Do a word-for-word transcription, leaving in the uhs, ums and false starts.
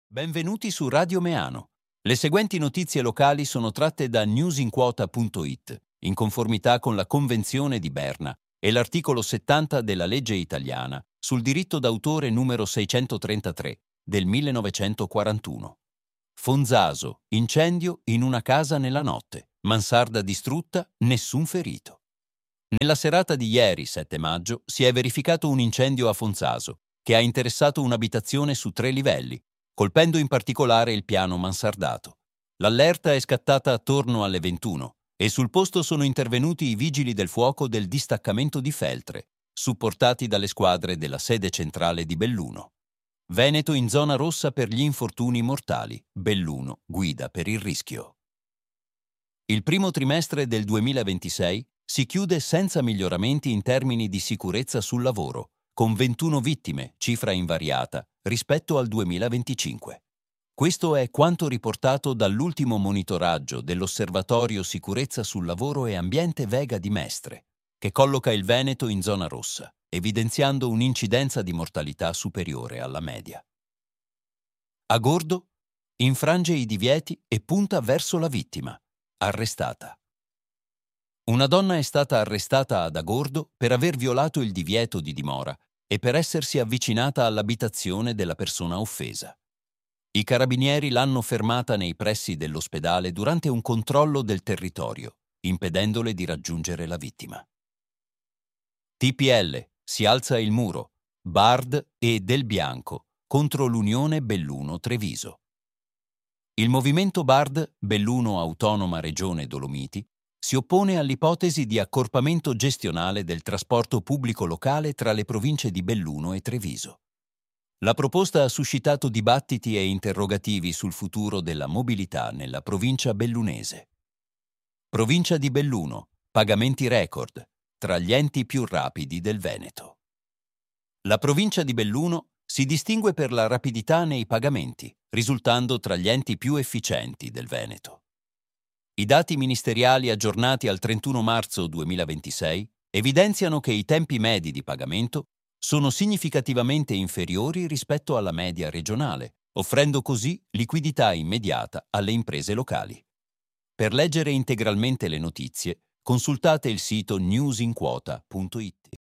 Benvenuti su Radio Meano. Le seguenti notizie locali sono tratte da newsinquota punto it, in conformità con la Convenzione di Berna e l'articolo settanta della legge italiana sul diritto d'autore numero seicentotrentatré del millenovecentoquarantuno. Fonzaso, incendio in una casa nella notte, mansarda distrutta, nessun ferito. Nella serata di ieri, sette maggio, si è verificato un incendio a Fonzaso, che ha interessato un'abitazione su tre livelli, colpendo in particolare il piano mansardato. L'allerta è scattata attorno alle ventuno e sul posto sono intervenuti i vigili del fuoco del distaccamento di Feltre, supportati dalle squadre della sede centrale di Belluno. Veneto in zona rossa per gli infortuni mortali, Belluno guida per il rischio. Il primo trimestre del duemilaventisei si chiude senza miglioramenti in termini di sicurezza sul lavoro, con ventuno vittime, cifra invariata, rispetto al duemilaventicinque. Questo è quanto riportato dall'ultimo monitoraggio dell'Osservatorio Sicurezza sul Lavoro e Ambiente Vega di Mestre, che colloca il Veneto in zona rossa, evidenziando un'incidenza di mortalità superiore alla media. Agordo infrange i divieti e punta verso la vittima, arrestata. Una donna è stata arrestata ad Agordo per aver violato il divieto di dimora e per essersi avvicinata all'abitazione della persona offesa. I carabinieri l'hanno fermata nei pressi dell'ospedale durante un controllo del territorio, impedendole di raggiungere la vittima. T P L, si alza il muro, Bard e Del Bianco contro l'Unione Belluno-Treviso. Il movimento Bard, Belluno Autonoma Regione Dolomiti, si oppone all'ipotesi di accorpamento gestionale del trasporto pubblico locale tra le province di Belluno e Treviso. La proposta ha suscitato dibattiti e interrogativi sul futuro della mobilità nella provincia bellunese. Provincia di Belluno, pagamenti record, tra gli enti più rapidi del Veneto. La provincia di Belluno si distingue per la rapidità nei pagamenti, risultando tra gli enti più efficienti del Veneto. I dati ministeriali aggiornati al trentuno marzo duemilaventisei evidenziano che i tempi medi di pagamento sono significativamente inferiori rispetto alla media regionale, offrendo così liquidità immediata alle imprese locali. Per leggere integralmente le notizie, consultate il sito newsinquota punto it.